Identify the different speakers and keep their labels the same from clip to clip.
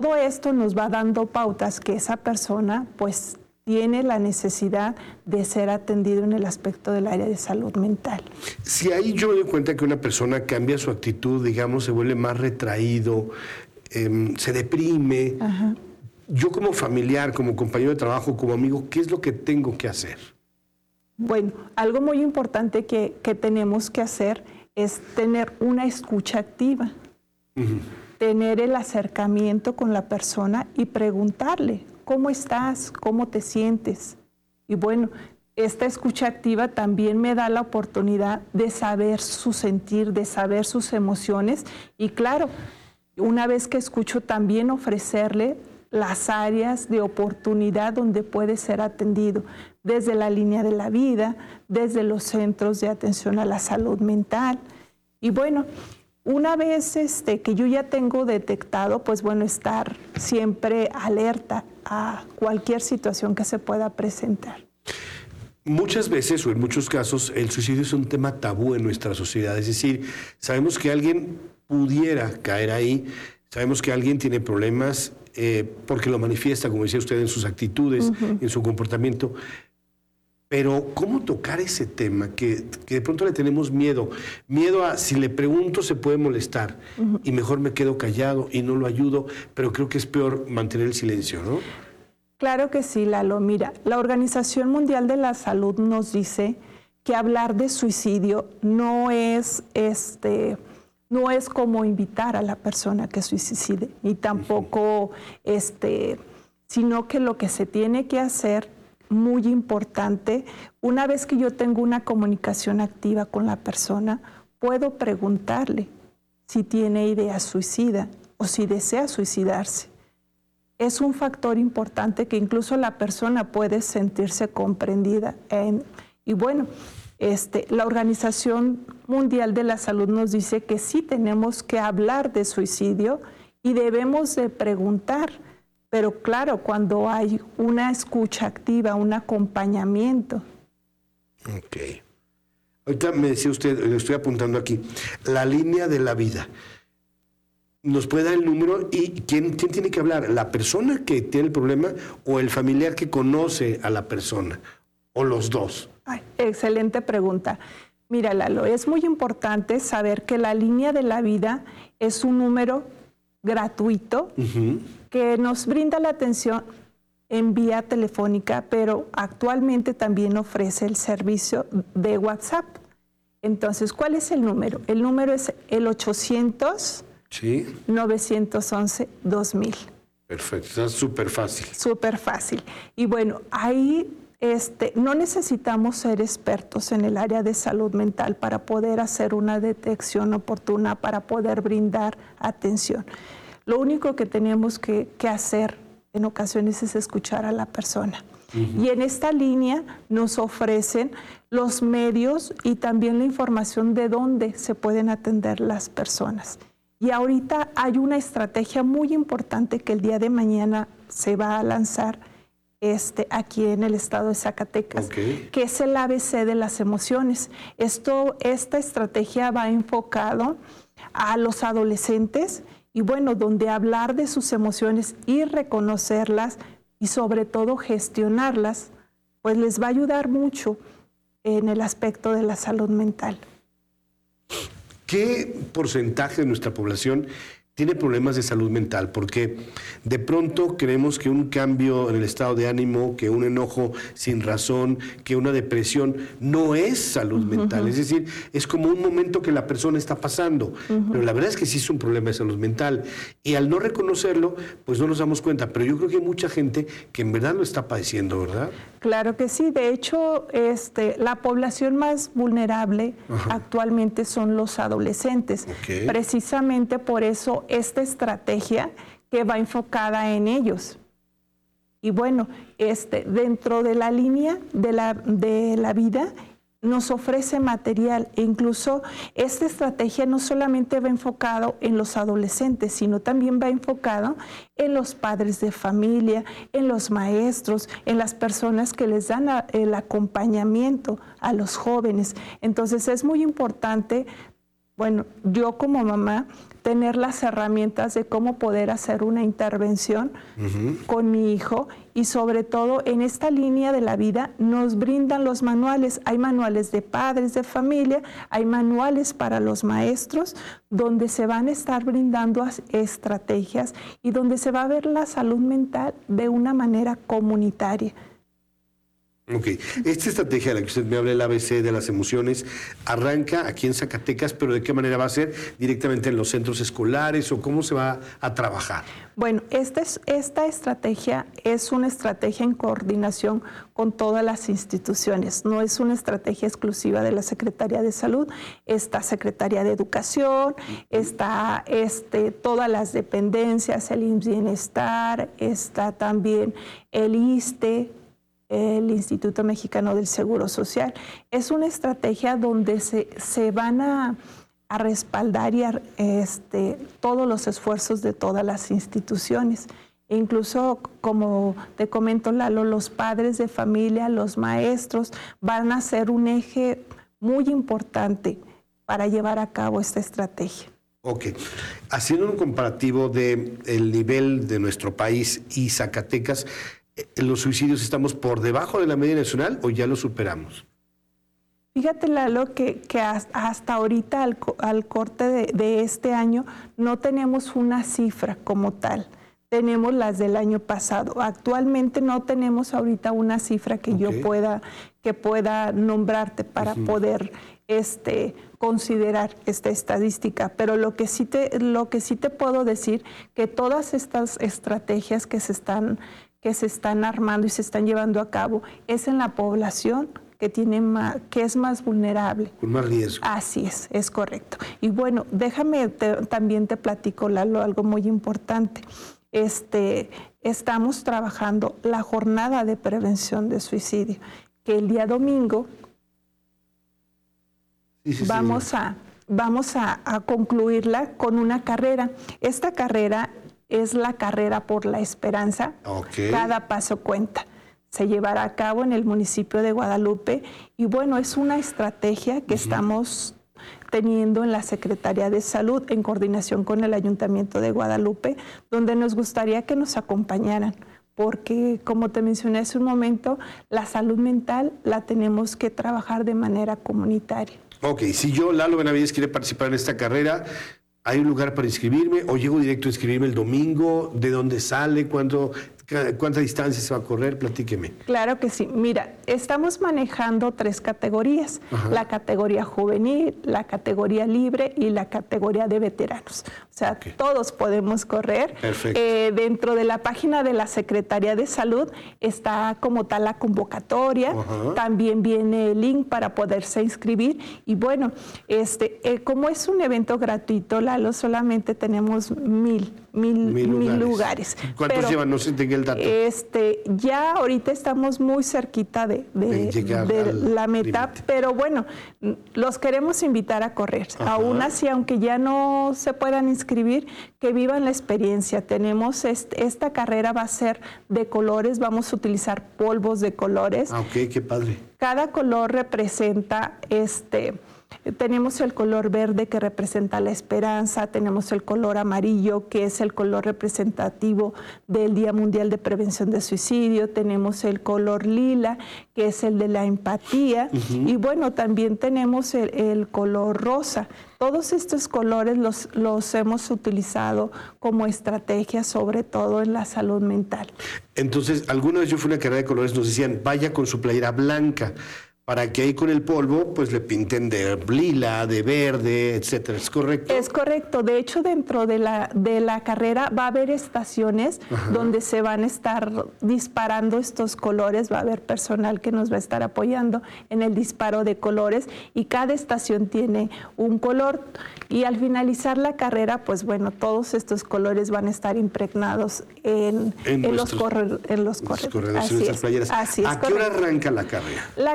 Speaker 1: Todo esto nos va dando pautas que esa persona pues tiene la necesidad de ser atendido en el aspecto del área de salud mental.
Speaker 2: Si ahí yo me doy cuenta que una persona cambia su actitud, digamos, se vuelve más retraído, se deprime, ajá, yo como familiar, como compañero de trabajo, como amigo, ¿qué es lo que tengo que hacer?
Speaker 1: Bueno, algo muy importante que tenemos que hacer es tener una escucha activa, tener el acercamiento con la persona y preguntarle, ¿cómo estás? ¿Cómo te sientes? Y bueno, esta escucha activa también me da la oportunidad de saber su sentir, de saber sus emociones y claro, una vez que escucho también ofrecerle las áreas de oportunidad donde puede ser atendido, desde la línea de la vida, desde los centros de atención a la salud mental. Y bueno, una vez que yo ya tengo detectado, pues bueno, estar siempre alerta a cualquier situación que se pueda presentar.
Speaker 2: Muchas veces o en muchos casos el suicidio es un tema tabú en nuestra sociedad, es decir, sabemos que alguien pudiera caer ahí, sabemos que alguien tiene problemas porque lo manifiesta, como decía usted, en sus actitudes, en su comportamiento. Pero ¿cómo tocar ese tema que de pronto le tenemos miedo? Miedo a si le pregunto se puede molestar y mejor me quedo callado y no lo ayudo, pero creo que es peor mantener el silencio, ¿no?
Speaker 1: Claro que sí, Lalo. Mira, la Organización Mundial de la Salud nos dice que hablar de suicidio no es como invitar a la persona que suicide, ni tampoco, sino que lo que se tiene que hacer, muy importante, una vez que yo tengo una comunicación activa con la persona, puedo preguntarle si tiene idea suicida o si desea suicidarse. Es un factor importante que incluso la persona puede sentirse comprendida. Y bueno, la Organización Mundial de la Salud nos dice que sí tenemos que hablar de suicidio y debemos de preguntar, pero claro, cuando hay una escucha activa, un acompañamiento.
Speaker 2: Ok. Ahorita me decía usted, le estoy apuntando aquí, la línea de la vida. ¿Nos puede dar el número y quién tiene que hablar? ¿La persona que tiene el problema o el familiar que conoce a la persona? ¿O los dos?
Speaker 1: Ay, excelente pregunta. Mira, Lalo, es muy importante saber que la línea de la vida es un número gratuito que nos brinda la atención en vía telefónica, pero actualmente también ofrece el servicio de WhatsApp. Entonces, ¿cuál es el número? El número es el 800-911-2000.
Speaker 2: Perfecto, está súper fácil.
Speaker 1: Súper fácil. Y bueno, ahí no necesitamos ser expertos en el área de salud mental para poder hacer una detección oportuna, para poder brindar atención. Lo único que tenemos que hacer en ocasiones es escuchar a la persona. Y en esta línea nos ofrecen los medios y también la información de dónde se pueden atender las personas. Y ahorita hay una estrategia muy importante que el día de mañana se va a lanzar aquí en el estado de Zacatecas, que es el ABC de las emociones. Esta estrategia va enfocado a los adolescentes y bueno, donde hablar de sus emociones y reconocerlas y sobre todo gestionarlas, pues les va a ayudar mucho en el aspecto de la salud mental.
Speaker 2: ¿Qué porcentaje de nuestra población tiene problemas de salud mental? Porque de pronto creemos que un cambio en el estado de ánimo, que un enojo sin razón, que una depresión no es salud mental. Es decir, es como un momento que la persona está pasando. Pero la verdad es que sí es un problema de salud mental. Y al no reconocerlo, pues no nos damos cuenta. Pero yo creo que hay mucha gente que en verdad lo está padeciendo, ¿verdad?
Speaker 1: Claro que sí. De hecho, la población más vulnerable actualmente son los adolescentes. Precisamente por eso esta estrategia que va enfocada en ellos. Y bueno, dentro de la línea de la vida nos ofrece material e incluso esta estrategia no solamente va enfocado en los adolescentes, sino también va enfocado en los padres de familia, en los maestros, en las personas que les dan el acompañamiento a los jóvenes. Entonces es muy importante bueno, yo como mamá, tener las herramientas de cómo poder hacer una intervención con mi hijo y sobre todo en esta línea de la vida nos brindan los manuales. Hay manuales de padres de familia, hay manuales para los maestros donde se van a estar brindando estrategias y donde se va a ver la salud mental de una manera comunitaria.
Speaker 2: Ok, esta estrategia de la que usted me habla, el ABC de las emociones, arranca aquí en Zacatecas, pero ¿de qué manera va a ser? ¿Directamente en los centros escolares o cómo se va a trabajar?
Speaker 1: Bueno, esta estrategia es una estrategia en coordinación con todas las instituciones, no es una estrategia exclusiva de la Secretaría de Salud, está Secretaría de Educación, está todas las dependencias, el IMSS Bienestar, está también el ISSSTE, el Instituto Mexicano del Seguro Social. Es una estrategia donde se van a respaldar y todos los esfuerzos de todas las instituciones. E incluso, como te comento, Lalo, los padres de familia, los maestros, van a ser un eje muy importante para llevar a cabo esta estrategia.
Speaker 2: Ok. Haciendo un comparativo del nivel de nuestro país y Zacatecas, ¿los suicidios estamos por debajo de la media nacional o ya lo superamos?
Speaker 1: Fíjate, Lalo, que hasta ahorita, al corte de este año, no tenemos una cifra como tal. Tenemos las del año pasado. Actualmente no tenemos ahorita una cifra que yo pueda nombrarte para poder considerar esta estadística. Pero lo que sí te puedo decir, que todas estas estrategias que se están armando y se están llevando a cabo es en la población que es más vulnerable.
Speaker 2: Con más riesgo.
Speaker 1: Así es correcto. Y bueno, déjame, también te platico, Lalo, algo muy importante. Estamos trabajando la jornada de prevención de suicidio, que el día domingo vamos a concluirla con una carrera. Esta carrera es la carrera por la esperanza. Cada paso cuenta. Se llevará a cabo en el municipio de Guadalupe y bueno, es una estrategia que estamos teniendo en la Secretaría de Salud en coordinación con el Ayuntamiento de Guadalupe, donde nos gustaría que nos acompañaran, porque como te mencioné hace un momento, la salud mental la tenemos que trabajar de manera comunitaria. Ok,
Speaker 2: si yo, Lalo Benavides, quiere participar en esta carrera, ¿hay un lugar para inscribirme o llego directo a inscribirme el domingo? ¿De dónde sale? ¿Cuánta distancia se va a correr? Platíqueme.
Speaker 1: Claro que sí. Mira, estamos manejando 3 categorías. La categoría juvenil, la categoría libre y la categoría de veteranos. O sea, todos podemos correr.
Speaker 2: Perfecto.
Speaker 1: Dentro de la página de la Secretaría de Salud está como tal la convocatoria. También viene el link para poderse inscribir. Y bueno, como es un evento gratuito, Lalo, solamente tenemos 1000 lugares.
Speaker 2: ¿Cuántos llevan? No sé, tengo el dato.
Speaker 1: Ya ahorita estamos muy cerquita de la meta, límite. Pero bueno, los queremos invitar a correr. Aún así, aunque ya no se puedan inscribir, que vivan la experiencia. Tenemos esta carrera va a ser de colores, vamos a utilizar polvos de colores.
Speaker 2: Qué padre.
Speaker 1: Cada color representa tenemos el color verde que representa la esperanza, tenemos el color amarillo que es el color representativo del Día Mundial de Prevención de Suicidio, tenemos el color lila que es el de la empatía y bueno, también tenemos el color rosa. Todos estos colores los hemos utilizado como estrategia, sobre todo en la salud mental.
Speaker 2: Entonces, alguna vez yo fui a una carrera de colores, nos decían, vaya con su playera blanca, para que ahí con el polvo pues le pinten de lila, de verde, etcétera. ¿Es correcto?
Speaker 1: Es correcto. De hecho, dentro de la carrera va a haber estaciones donde se van a estar disparando estos colores. Va a haber personal que nos va a estar apoyando en el disparo de colores y cada estación tiene un color. Y al finalizar la carrera, pues bueno, todos estos colores van a estar impregnados en los corredores.
Speaker 2: Así es, playeras.
Speaker 1: Así es.
Speaker 2: ¿A qué hora arranca la carrera?
Speaker 1: La carrera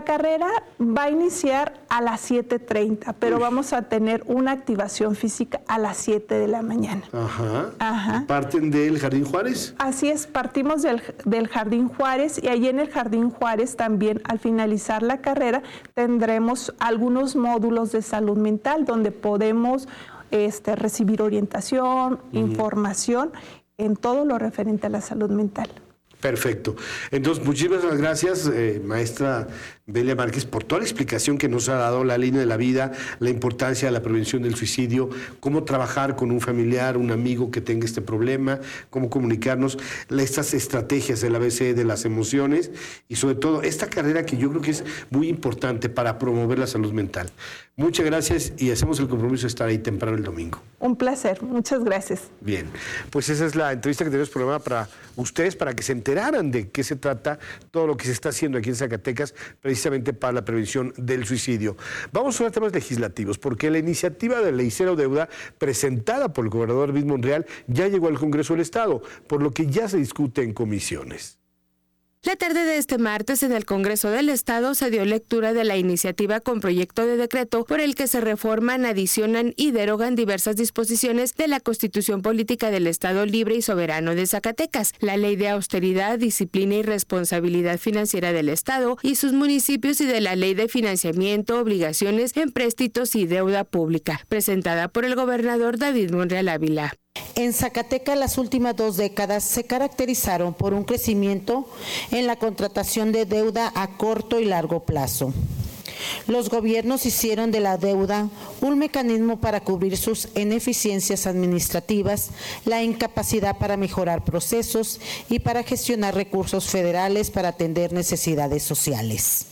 Speaker 1: carrera va a iniciar a las 7:30, pero vamos a tener una activación física a las 7 de la mañana.
Speaker 2: Ajá. ¿Parten del Jardín Juárez?
Speaker 1: Así es, partimos del Jardín Juárez, y ahí en el Jardín Juárez también, al finalizar la carrera, tendremos algunos módulos de salud mental donde podemos recibir orientación, información en todo lo referente a la salud mental.
Speaker 2: Perfecto. Entonces, muchísimas gracias, maestra Belia Márquez, por toda la explicación que nos ha dado, la línea de la vida, la importancia de la prevención del suicidio, cómo trabajar con un familiar, un amigo que tenga este problema, cómo comunicarnos, estas estrategias del ABC de las emociones y sobre todo esta carrera que yo creo que es muy importante para promover la salud mental. Muchas gracias y hacemos el compromiso de estar ahí temprano el domingo.
Speaker 1: Un placer, muchas gracias.
Speaker 2: Bien, pues esa es la entrevista que tenemos programada para ustedes, para que se enteraran de qué se trata todo lo que se está haciendo aquí en Zacatecas, precisamente para la prevención del suicidio. Vamos a temas legislativos, porque la iniciativa de Ley Cero Deuda, presentada por el gobernador David Monreal, ya llegó al Congreso del Estado, por lo que ya se discute en comisiones.
Speaker 3: La tarde de este martes en el Congreso del Estado se dio lectura de la iniciativa con proyecto de decreto por el que se reforman, adicionan y derogan diversas disposiciones de la Constitución Política del Estado Libre y Soberano de Zacatecas, la Ley de Austeridad, Disciplina y Responsabilidad Financiera del Estado y sus municipios y de la Ley de Financiamiento, Obligaciones, Empréstitos y Deuda Pública, presentada por el gobernador David Monreal Ávila.
Speaker 4: En Zacatecas, las últimas 2 décadas se caracterizaron por un crecimiento en la contratación de deuda a corto y largo plazo. Los gobiernos hicieron de la deuda un mecanismo para cubrir sus ineficiencias administrativas, la incapacidad para mejorar procesos y para gestionar recursos federales para atender necesidades sociales.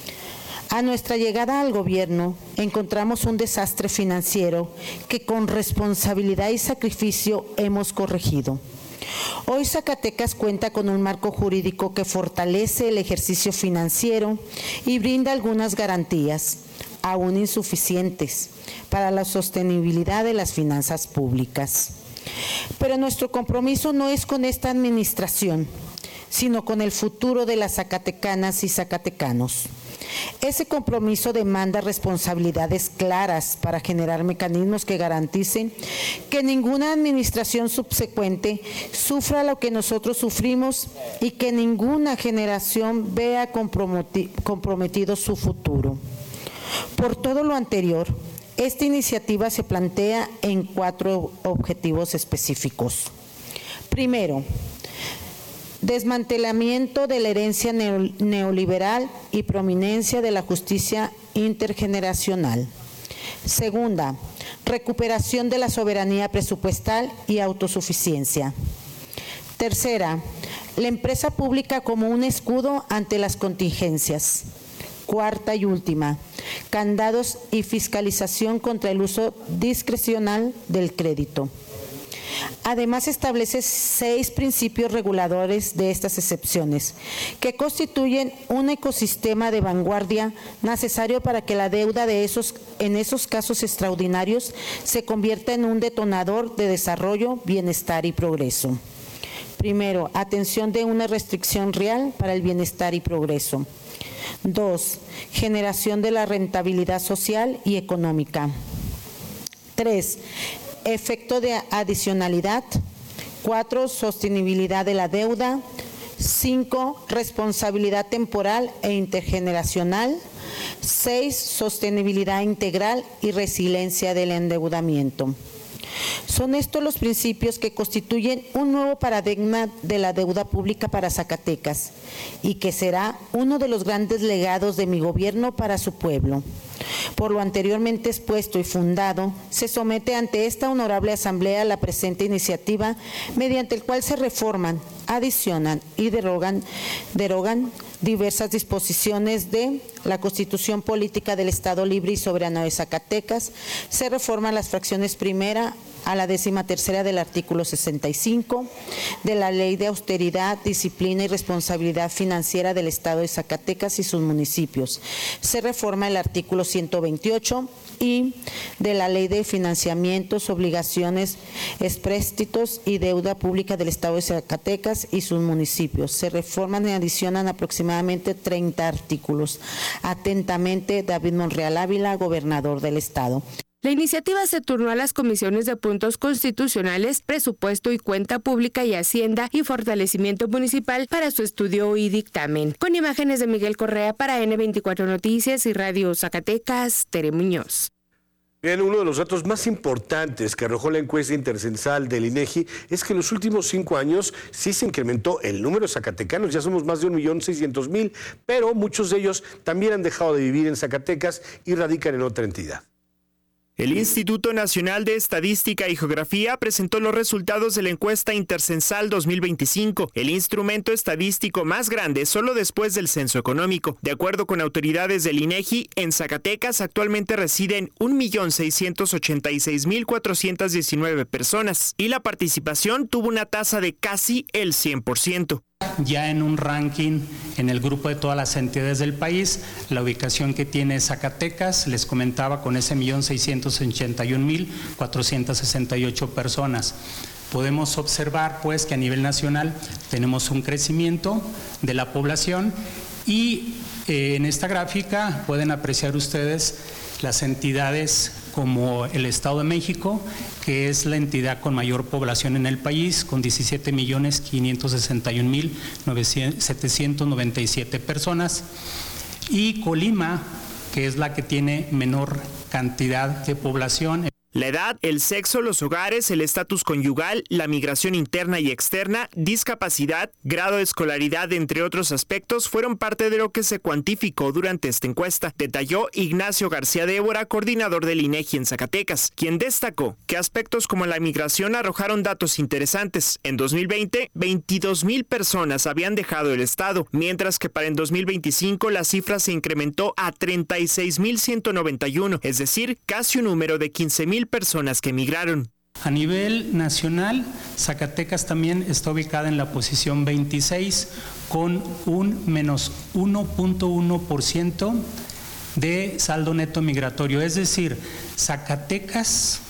Speaker 4: A nuestra llegada al gobierno, encontramos un desastre financiero que con responsabilidad y sacrificio hemos corregido. Hoy Zacatecas cuenta con un marco jurídico que fortalece el ejercicio financiero y brinda algunas garantías, aún insuficientes, para la sostenibilidad de las finanzas públicas. Pero nuestro compromiso no es con esta administración, sino con el futuro de las zacatecanas y zacatecanos. Ese compromiso demanda responsabilidades claras para generar mecanismos que garanticen que ninguna administración subsecuente sufra lo que nosotros sufrimos y que ninguna generación vea comprometido su futuro. Por todo lo anterior, esta iniciativa se plantea en 4 objetivos específicos. Primero, desmantelamiento de la herencia neoliberal y prominencia de la justicia intergeneracional. Segunda, recuperación de la soberanía presupuestal y autosuficiencia. Tercera, la empresa pública como un escudo ante las contingencias. Cuarta y última, candados y fiscalización contra el uso discrecional del crédito. Además, establece 6 principios reguladores de estas excepciones, que constituyen un ecosistema de vanguardia necesario para que la deuda en esos casos extraordinarios se convierta en un detonador de desarrollo, bienestar y progreso. Primero, atención de una restricción real para el bienestar y progreso. 2, generación de la rentabilidad social y económica. 3, efecto de adicionalidad. 4, sostenibilidad de la deuda. 5, responsabilidad temporal e intergeneracional. 6, sostenibilidad integral y resiliencia del endeudamiento. Son estos los principios que constituyen un nuevo paradigma de la deuda pública para Zacatecas y que será uno de los grandes legados de mi gobierno para su pueblo. Por lo anteriormente expuesto y fundado, se somete ante esta honorable asamblea la presente iniciativa, mediante el cual se reforman, adicionan y derogan diversas disposiciones de la Constitución Política del Estado Libre y Soberano de Zacatecas. Se reforman las fracciones primera a la 13ª del artículo 65 de la Ley de Austeridad, Disciplina y Responsabilidad Financiera del Estado de Zacatecas y sus municipios. Se reforma el artículo 128 y de la Ley de Financiamientos, Obligaciones, Empréstitos y Deuda Pública del Estado de Zacatecas y sus municipios. Se reforman y adicionan aproximadamente 30 artículos. Atentamente, David Monreal Ávila, gobernador del estado.
Speaker 3: La iniciativa se turnó a las comisiones de puntos constitucionales, presupuesto y cuenta pública y Hacienda y fortalecimiento municipal para su estudio y dictamen. Con imágenes de Miguel Correa para N24 Noticias y Radio Zacatecas, Tere Muñoz.
Speaker 2: Bien, uno de los datos más importantes que arrojó la encuesta intercensal del INEGI es que en los últimos 5 años sí se incrementó el número de zacatecanos, ya somos más de 1.600.000, pero muchos de ellos también han dejado de vivir en Zacatecas y radican en otra entidad.
Speaker 5: El Instituto Nacional de Estadística y Geografía presentó los resultados de la encuesta intercensal 2025, el instrumento estadístico más grande solo después del censo económico. De acuerdo con autoridades del INEGI, en Zacatecas actualmente residen 1.686.419 personas y la participación tuvo una tasa de casi el 100%.
Speaker 6: Ya en un ranking en el grupo de todas las entidades del país, la ubicación que tiene Zacatecas, les comentaba, con ese 1.681.468 personas. Podemos observar pues que a nivel nacional tenemos un crecimiento de la población y en esta gráfica pueden apreciar ustedes las entidades como el Estado de México, que es la entidad con mayor población en el país, con 17.561.797 personas, y Colima, que es la que tiene menor cantidad de población.
Speaker 5: La edad, el sexo, los hogares, el estatus conyugal, la migración interna y externa, discapacidad, grado de escolaridad, entre otros aspectos, fueron parte de lo que se cuantificó durante esta encuesta, detalló Ignacio García Débora, coordinador del INEGI en Zacatecas, quien destacó que aspectos como la migración arrojaron datos interesantes. En 2020, 22.000 personas habían dejado el estado, mientras que para en 2025 la cifra se incrementó a 36.191, es decir, casi un número de 15.000 personas que emigraron.
Speaker 6: A nivel nacional, Zacatecas también está ubicada en la posición 26 con un menos 1.1% de saldo neto migratorio. Es decir, Zacatecas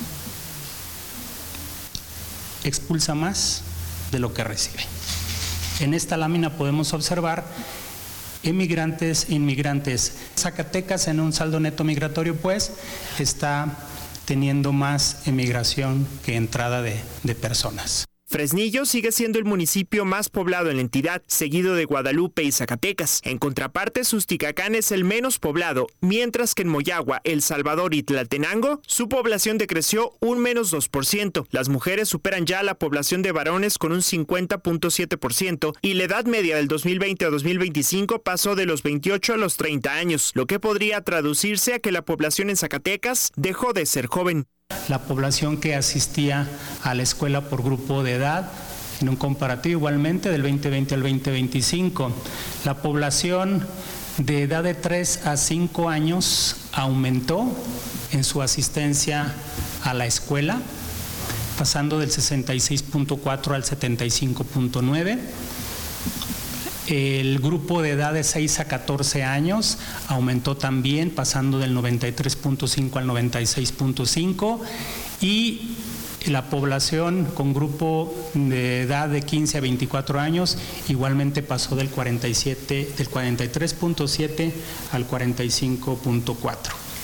Speaker 6: expulsa más de lo que recibe. En esta lámina podemos observar emigrantes e inmigrantes. Zacatecas en un saldo neto migratorio pues está teniendo más emigración que entrada de personas.
Speaker 5: Fresnillo sigue siendo el municipio más poblado en la entidad, seguido de Guadalupe y Zacatecas. En contraparte, Susticacán es el menos poblado, mientras que en Moyagua, El Salvador y Tlaltenango, su población decreció un menos 2%. Las mujeres superan ya la población de varones con un 50.7% y la edad media del 2020 a 2025 pasó de los 28 a los 30 años, lo que podría traducirse a que la población en Zacatecas dejó de ser joven.
Speaker 6: La población que asistía a la escuela por grupo de edad, en un comparativo igualmente del 2020 al 2025, la población de edad de 3 a 5 años aumentó en su asistencia a la escuela, pasando del 66.4 al 75.9. El grupo de edad de 6 a 14 años aumentó también, pasando del 93.5 al 96.5, y la población con grupo de edad de 15 a 24 años igualmente pasó del 43.7 al 45.4.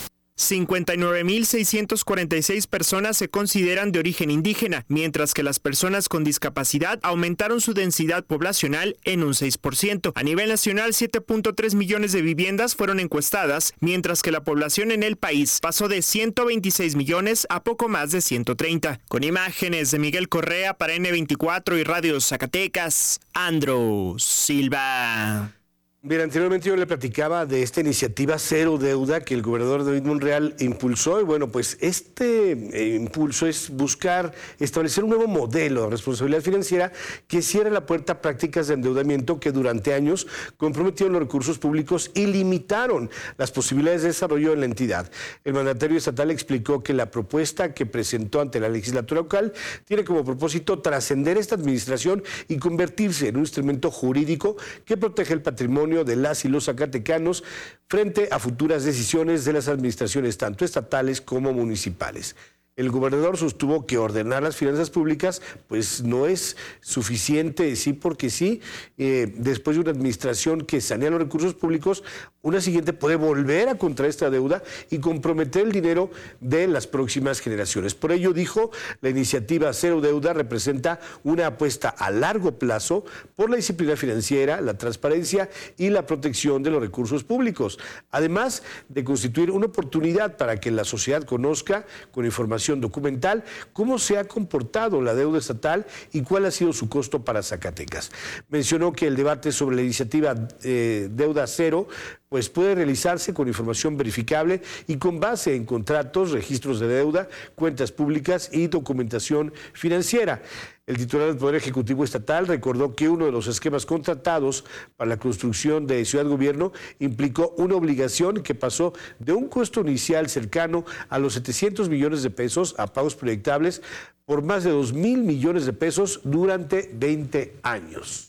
Speaker 5: 59.646 personas se consideran de origen indígena, mientras que las personas con discapacidad aumentaron su densidad poblacional en un 6%. A nivel nacional, 7.3 millones de viviendas fueron encuestadas, mientras que la población en el país pasó de 126 millones a poco más de 130. Con imágenes de Miguel Correa para N24 y Radio Zacatecas, Andrew Silva.
Speaker 2: Bien, anteriormente yo le platicaba de esta iniciativa Cero Deuda que el gobernador David Monreal impulsó, y bueno, pues este impulso es buscar establecer un nuevo modelo de responsabilidad financiera que cierre la puerta a prácticas de endeudamiento que durante años comprometieron los recursos públicos y limitaron las posibilidades de desarrollo en la entidad. El mandatario estatal explicó que la propuesta que presentó ante la legislatura local tiene como propósito trascender esta administración y convertirse en un instrumento jurídico que protege el patrimonio de las y los zacatecanos frente a futuras decisiones de las administraciones tanto estatales como municipales. El gobernador sostuvo que ordenar las finanzas públicas pues no es suficiente, sí porque sí, después de una administración que sanea los recursos públicos, una siguiente puede volver a contraer esta deuda y comprometer el dinero de las próximas generaciones. Por ello, dijo, la iniciativa Cero Deuda representa una apuesta a largo plazo por la disciplina financiera, la transparencia y la protección de los recursos públicos, además de constituir una oportunidad para que la sociedad conozca con información documental cómo se ha comportado la deuda estatal y cuál ha sido su costo para Zacatecas. Mencionó que el debate sobre la iniciativa Deuda Cero pues puede realizarse con información verificable y con base en contratos, registros de deuda, cuentas públicas y documentación financiera. El titular del Poder Ejecutivo Estatal recordó que uno de los esquemas contratados para la construcción de Ciudad Gobierno implicó una obligación que pasó de un costo inicial cercano a los 700 millones de pesos a pagos proyectables por más de 2,000 millones de pesos durante 20 años.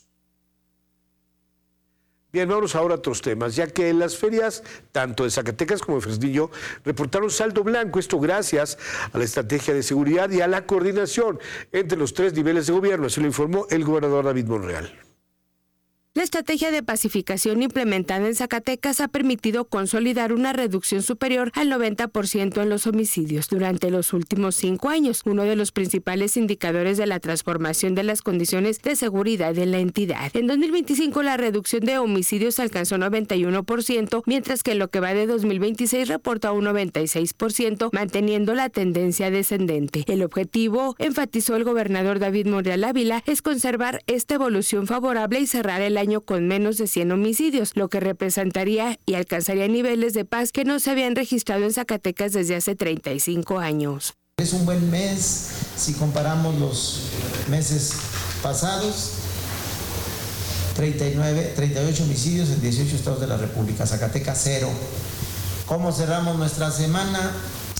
Speaker 2: Bien, vamos ahora a otros temas, ya que en las ferias, tanto de Zacatecas como de Fresnillo, reportaron saldo blanco, esto gracias a la estrategia de seguridad y a la coordinación entre los 3 niveles de gobierno, así lo informó el gobernador David Monreal.
Speaker 3: La estrategia de pacificación implementada en Zacatecas ha permitido consolidar una reducción superior al 90% en los homicidios durante los últimos 5 años, uno de los principales indicadores de la transformación de las condiciones de seguridad en la entidad. En 2025 la reducción de homicidios alcanzó 91%, mientras que en lo que va de 2026 reporta un 96%, manteniendo la tendencia descendente. El objetivo, enfatizó el gobernador David Monreal Ávila, es conservar esta evolución favorable y cerrar el año con menos de 100 homicidios, lo que representaría y alcanzaría niveles de paz que no se habían registrado en Zacatecas desde hace 35 años.
Speaker 7: Es un buen mes si comparamos los meses pasados. 38 homicidios en 18 estados de la República, Zacatecas 0. ¿Cómo cerramos nuestra semana?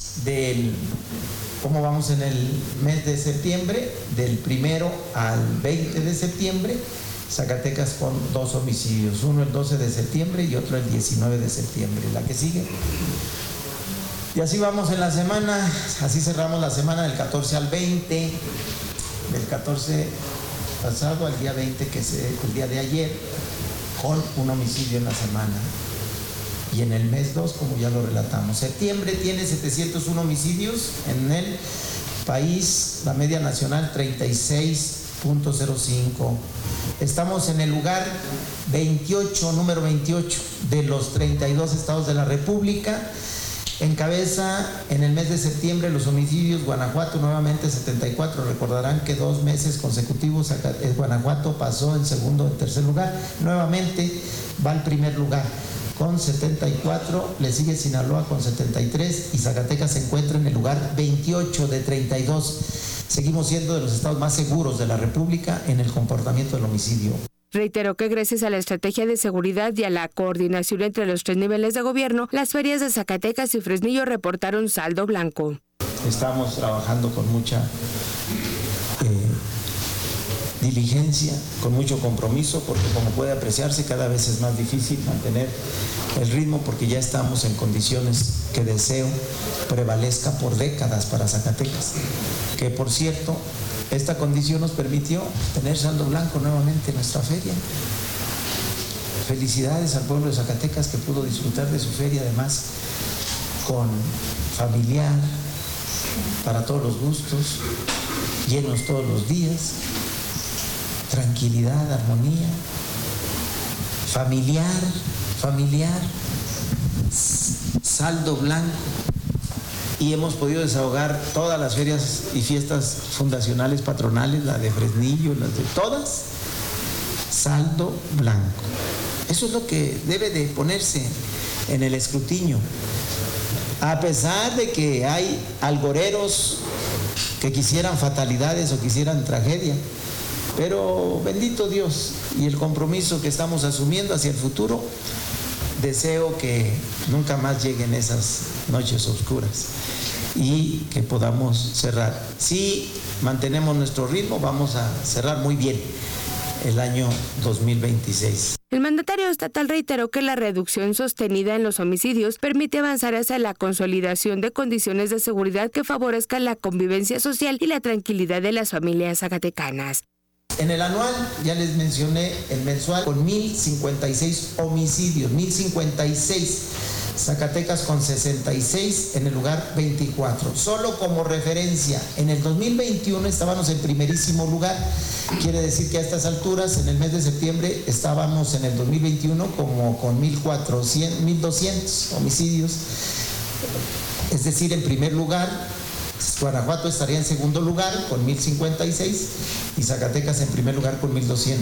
Speaker 7: ¿Cómo vamos en el mes de septiembre? Del 1 al 20 de septiembre. Zacatecas con 2 homicidios, uno el 12 de septiembre y otro el 19 de septiembre. La que sigue. Y así vamos en la semana, así cerramos la semana del 14 al 20, del 14 pasado al día 20, que es el día de ayer, con un homicidio en la semana. Y en el mes 2, como ya lo relatamos, septiembre tiene 701 homicidios en el país, la media nacional 36.05. Estamos en el lugar 28, número 28 de los 32 estados de la República. Encabeza en el mes de septiembre los homicidios Guanajuato, nuevamente 74. Recordarán que 2 meses consecutivos Guanajuato pasó en segundo o en tercer lugar. Nuevamente va al primer lugar con 74, le sigue Sinaloa con 73 y Zacatecas se encuentra en el lugar 28 de 32. Seguimos siendo de los estados más seguros de la República en el comportamiento del homicidio.
Speaker 3: Reiteró que gracias a la estrategia de seguridad y a la coordinación entre los 3 niveles de gobierno, las ferias de Zacatecas y Fresnillo reportaron saldo blanco.
Speaker 7: Estamos trabajando con mucha diligencia, con mucho compromiso, porque como puede apreciarse, cada vez es más difícil mantener el ritmo, porque ya estamos en condiciones que deseo prevalezca por décadas para Zacatecas. Que por cierto, esta condición nos permitió tener saldo blanco nuevamente en nuestra feria. Felicidades al pueblo de Zacatecas que pudo disfrutar de su feria, además con familiar, para todos los gustos, llenos todos los días, tranquilidad, armonía, familiar, saldo blanco. Y hemos podido desahogar todas las ferias y fiestas fundacionales patronales, la de Fresnillo, las de todas, saldo blanco. Eso es lo que debe de ponerse en el escrutinio. A pesar de que hay algoreros que quisieran fatalidades o quisieran tragedia, pero bendito Dios y el compromiso que estamos asumiendo hacia el futuro, deseo que nunca más lleguen esas noches oscuras y que podamos cerrar. Si mantenemos nuestro ritmo, vamos a cerrar muy bien el año 2026.
Speaker 3: El mandatario estatal reiteró que la reducción sostenida en los homicidios permite avanzar hacia la consolidación de condiciones de seguridad que favorezcan la convivencia social y la tranquilidad de las familias zacatecanas.
Speaker 7: En el anual, ya les mencioné el mensual, con 1,056 homicidios, 1,056. Zacatecas con 66 en el lugar 24. Solo como referencia, en el 2021 estábamos en primerísimo lugar. Quiere decir que a estas alturas, en el mes de septiembre, estábamos en el 2021 como con 1,200 homicidios. Es decir, en primer lugar, Guanajuato estaría en segundo lugar con 1,056 y Zacatecas en primer lugar con 1,200.